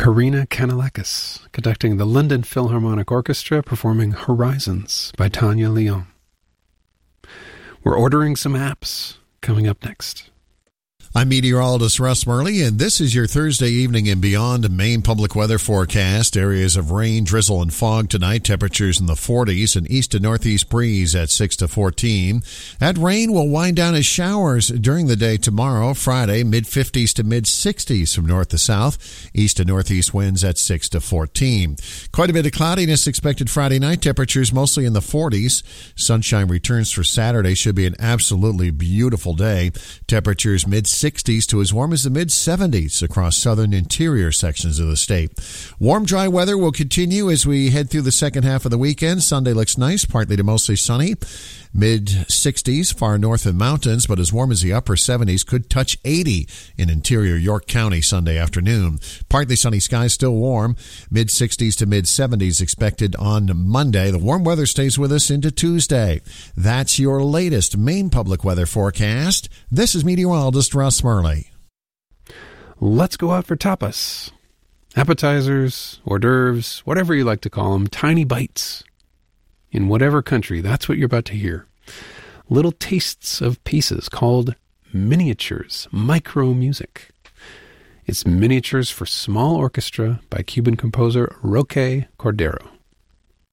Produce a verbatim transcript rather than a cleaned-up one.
Karina Kanalakis, conducting the London Philharmonic Orchestra, performing Horizons by Tanya Leon. We're ordering some apps coming up next. I'm meteorologist Russ Murley, and this is your Thursday evening and beyond Maine public weather forecast. Areas of rain, drizzle, and fog tonight. Temperatures in the forties. An east to northeast breeze at six to fourteen. That rain will wind down as showers during the day tomorrow, Friday, mid-fifties to mid-sixties from north to south. East to northeast winds at six to fourteen. Quite a bit of cloudiness expected Friday night. Temperatures mostly in the forties. Sunshine returns for Saturday. Should be an absolutely beautiful day. Temperatures mid-sixties. sixties to as warm as the mid-seventies across southern interior sections of the state. Warm, dry weather will continue as we head through the second half of the weekend. Sunday looks nice, partly to mostly sunny. Mid-sixties far north of mountains, but as warm as the upper seventies, could touch eighty in interior York County Sunday afternoon. Partly sunny skies, still warm. Mid-sixties to mid-seventies expected on Monday. The warm weather stays with us into Tuesday. That's your latest Maine public weather forecast. This is meteorologist Russ Murley. Let's go out for tapas. Appetizers, hors d'oeuvres, whatever you like to call them, tiny bites. In whatever country, that's what you're about to hear. Little tastes of pieces called miniatures, micro music. It's Miniatures for Small Orchestra by Cuban composer Roque Cordero.